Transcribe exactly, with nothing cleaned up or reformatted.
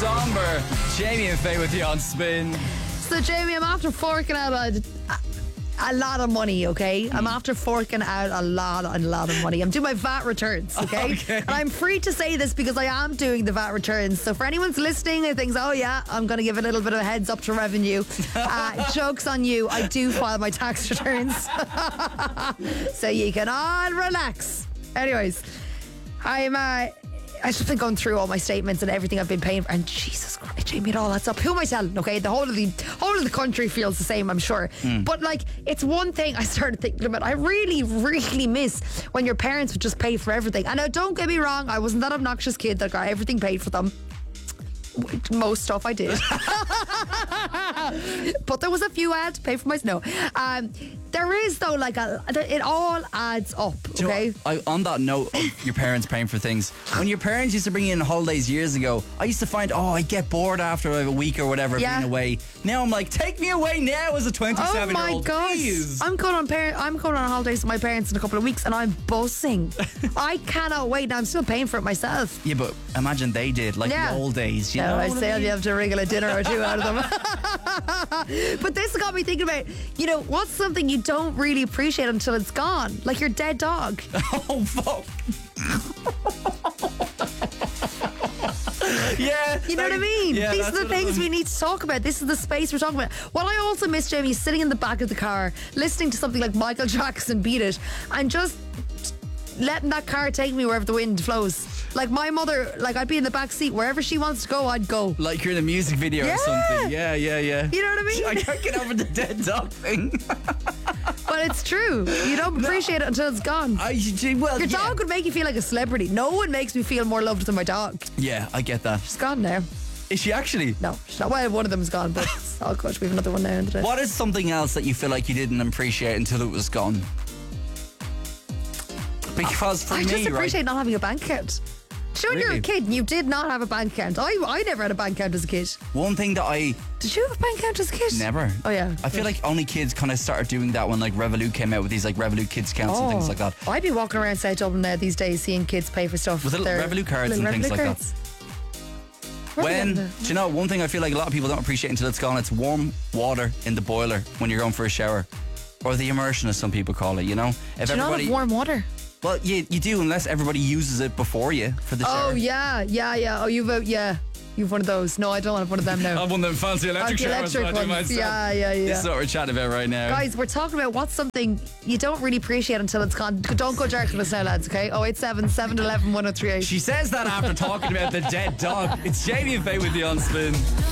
Somber. Jamie and Faye with you on Spin. So, Jamie, I'm after forking out a, a lot of money, okay? I'm after forking out a lot, a lot of money. I'm doing my V A T returns, okay? Okay. And I'm free to say this because I am doing the V A T returns. So, for anyone's listening who thinks, oh, yeah, I'm going to give a little bit of a heads up to revenue, uh, joke's on you. I do file my tax returns. So, you can all relax. Anyways, I'm... Uh, I've just been going through all my statements and everything I've been paying for, and Jesus Christ, Jamie, it all adds up. Who am I telling? Okay, the whole of the whole of the country feels the same, I'm sure. Mm. But like, it's one thing I started thinking about. I really, really miss when your parents would just pay for everything. And now, don't get me wrong, I wasn't that obnoxious kid that got everything paid for them. Most stuff I did. But there was a few I had to pay for myself. No. Um, there is, though, like, a, it all adds up, okay? You know, I, on that note of your parents paying for things, when your parents used to bring you in holidays years ago, I used to find, oh, I get bored after a week or whatever yeah. being away. Now I'm like, take me away now as a twenty-seven year old. Oh, my gosh. Please. I'm going on par- I'm going on holidays with my parents in a couple of weeks, and I'm buzzing. I cannot wait. Now, I'm still paying for it myself. Yeah, but imagine they did, like yeah. the old days. You no, know I what say I I'll mean? be able to wriggle a dinner or two out of them. But this got me thinking about, you know, what's something you don't really appreciate until it's gone? Like your dead dog. Oh, fuck. Yeah. You know what I mean? Yeah, These are the things we need to talk about. This is the space we're talking about. Well, I also miss Jamie sitting in the back of the car, listening to something like Michael Jackson, Beat It, and just letting that car take me wherever the wind flows. Like my mother, like I'd be in the back seat. Wherever she wants to go, I'd go. Like you're in a music video yeah. or something. Yeah, yeah, yeah. You know what I mean? I can't get over the dead dog thing. But it's true. You don't appreciate no. it until it's gone. I, well, Your yeah. dog would make you feel like a celebrity. No one makes me feel more loved than my dog. Yeah, I get that. She's gone now. Is she actually? No, she's not. Well, one of them's gone, but it's all good. We have another one now in the day. What is something else that you feel like you didn't appreciate until it was gone? Because for I me, just appreciate right? not having a bank account. Do you know when Really? you were a kid and you did not have a bank account? I I never had a bank account as a kid. One thing that I Did you have a bank account as a kid? never. Oh yeah. I feel like only kids kind of started doing that when like Revolut came out with these like Revolut kids accounts and things like that. I'd be walking around South Dublin now these days seeing kids pay for stuff. With little Their Revolut cards little and things Revolut like cards. that. Where are they When, getting do you know, one thing I feel like a lot of people don't appreciate until it's gone, it's warm water in the boiler when you're going for a shower. Or the immersion, as some people call it, you know? If Do you not everybody, have warm water? well, you, you do, unless everybody uses it before you for the shower. Oh yeah, yeah, yeah. Oh, you've uh, yeah, you've one of those. No, I don't have one of them now. I'm one of them fancy electric Oh, the showers electric that I do ones. myself. Yeah, yeah, yeah. This is what we're chatting about right now. Guys, we're talking about what's something you don't really appreciate until it's gone. Don't go dark with us now, lads, okay? oh eight seven, seven one one, one oh three eight. She says that after talking about the dead dog. It's Jamie and Faye with you on Spin.